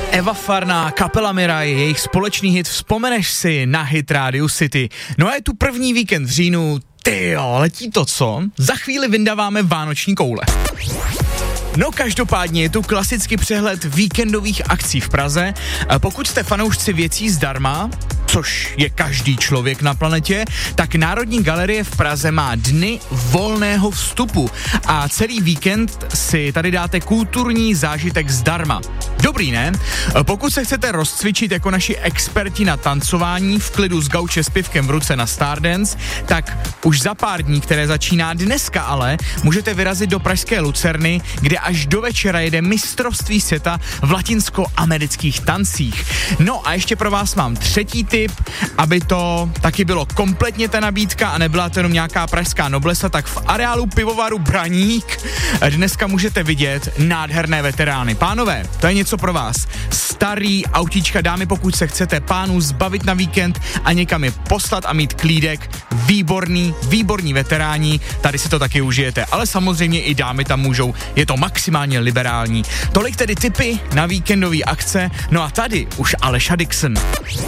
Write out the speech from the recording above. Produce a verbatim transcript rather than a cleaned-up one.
Eva Farná, kapela Miraj, jejich společný hit Vzpomeneš si na hit Radio City. No a je tu první víkend v říjnu, tyjo, letí to co? Za chvíli vyndáváme vánoční koule. No každopádně je tu klasický přehled víkendových akcí v Praze. Pokud jste fanoušci věcí zdarma, což je každý člověk na planetě, tak Národní galerie v Praze má dny volného vstupu a celý víkend si tady dáte kulturní zážitek zdarma. Dobrý, ne? Pokud se chcete rozcvičit jako naši experti na tancování v klidu s gauče s pivkem v ruce na Stardance, tak už za pár dní, které začíná dneska ale, můžete vyrazit do pražské Lucerny, kde až do večera jede mistrovství světa v latinskoamerických tancích. No a ještě pro vás mám třetí tip, aby to taky bylo kompletně ta nabídka a nebyla to jenom nějaká pražská noblesa, tak v areálu pivovaru Braník dneska můžete vidět nádherné veterány. Pánové, to je něco pro vás. Starý autíčka, dámy, pokud se chcete pánů zbavit na víkend a někam je poslat a mít klídek, výborný, výborní veteráni, tady si to taky užijete, ale samozřejmě i dámy tam můžou, je to maximálně liberální. Tolik tedy tipy na víkendové akce, no a tady už Aleša Dixon.